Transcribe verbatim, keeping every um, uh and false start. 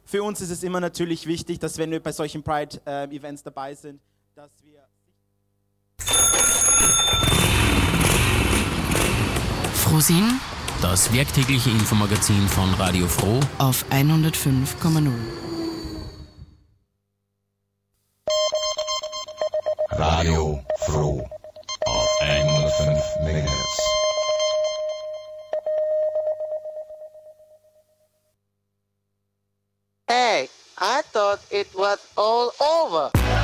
für uns ist es immer natürlich wichtig, dass wenn wir bei solchen Pride-Events dabei sind, dass wir... Frohsinn, das werktägliche Infomagazin von Radio Froh auf hundertfünf Komma null. Radio Froh auf hundertfünf Megahertz. Hey, I thought it was all over.